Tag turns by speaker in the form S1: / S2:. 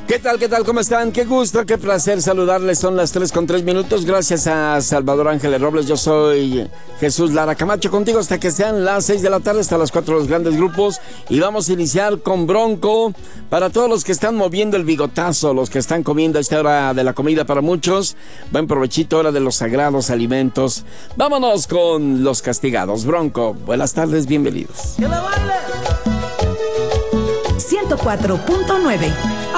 S1: ¿Qué tal? ¿Qué tal? ¿Cómo están? Qué gusto, qué placer saludarles. Son las 3:03. Gracias a Salvador Ángeles Robles. Yo soy Jesús Lara Camacho, contigo hasta que sean las 6 de la tarde, hasta las 4 los grandes grupos. Y vamos a iniciar con Bronco. Para todos los que están moviendo el bigotazo, los que están comiendo a esta hora de la comida para muchos, buen provechito, hora de los sagrados alimentos. Vámonos con Los Castigados. Bronco, buenas tardes, bienvenidos.
S2: 104.9